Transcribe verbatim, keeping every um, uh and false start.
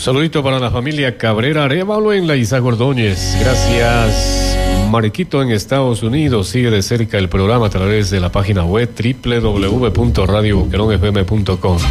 Saludito para la familia Cabrera Arévalo en la Isaac Ordóñez. Gracias. Mariquito en Estados Unidos sigue de cerca el programa a través de la página web doble u doble u doble u punto radio boquerón f m punto com.